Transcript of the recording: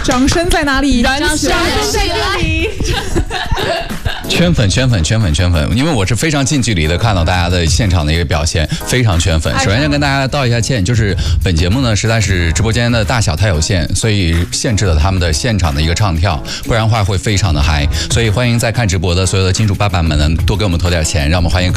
掌声在哪里？掌声在这里。 圈粉，因为我是非常近距离的看到大家的现场的一个表现，非常圈粉。首先要跟大家道一下歉，就是本节目呢实在是直播间的大小太有限，所以限制了他们的现场的一个唱跳，不然的话会非常的嗨。所以欢迎在看直播的所有的金主爸爸们呢，多给我们投点钱，让我们欢迎。